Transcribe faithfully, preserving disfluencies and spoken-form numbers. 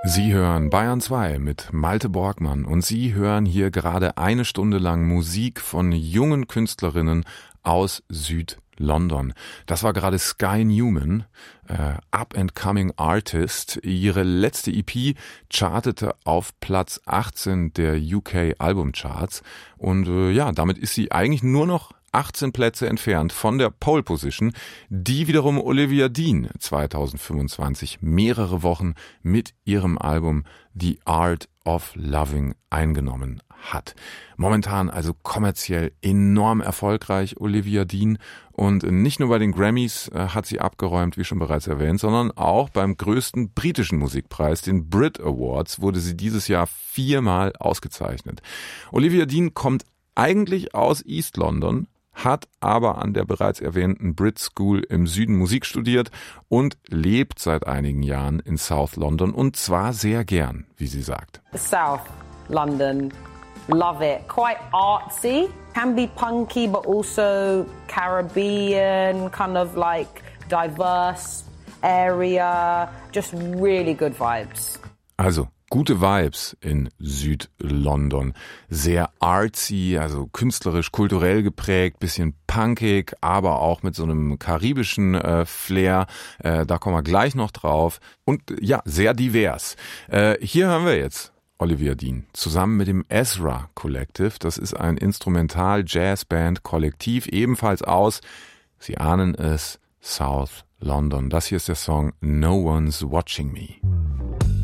Sie hören Bayern zwei mit Malte Borgmann und Sie hören hier gerade eine Stunde lang Musik von jungen Künstlerinnen aus Süd-London. Das war gerade Sky Newman, äh, Up-and-Coming Artist. Ihre letzte E P chartete auf Platz achtzehn der U K Albumcharts und äh, ja, damit ist sie eigentlich nur noch achtzehn Plätze entfernt von der Pole Position, die wiederum Olivia Dean zwanzig fünfundzwanzig mehrere Wochen mit ihrem Album The Art of Loving eingenommen hat. Momentan also kommerziell enorm erfolgreich Olivia Dean und nicht nur bei den Grammys äh, hat sie abgeräumt, wie schon bereits erwähnt, sondern auch beim größten britischen Musikpreis, den Brit Awards, wurde sie dieses Jahr viermal ausgezeichnet. Olivia Dean kommt eigentlich aus East London, hat aber an der bereits erwähnten Brit School im Süden Musik studiert und lebt seit einigen Jahren in South London und zwar sehr gern, wie sie sagt. South London, love it. Quite artsy, can be punky but also Caribbean, kind of like diverse area, just really good vibes. Also gute Vibes in Süd-London. Sehr artsy, also künstlerisch, kulturell geprägt, bisschen punkig, aber auch mit so einem karibischen äh, Flair. Äh, da kommen wir gleich noch drauf. Und ja, sehr divers. Äh, hier hören wir jetzt Olivia Dean zusammen mit dem Ezra Collective. Das ist ein Instrumental-Jazzband-Kollektiv, ebenfalls aus, Sie ahnen es, South London. Das hier ist der Song No One's Watching Me.